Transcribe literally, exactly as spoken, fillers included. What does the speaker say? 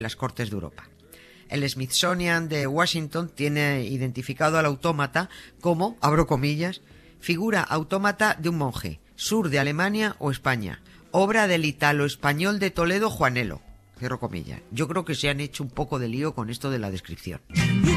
las Cortes de Europa. El Smithsonian de Washington tiene identificado al autómata como, abro comillas, figura autómata de un monje, sur de Alemania o España, obra del italo-español de Toledo Juanelo, cierro comillas. Yo creo que se han hecho un poco de lío con esto de la descripción.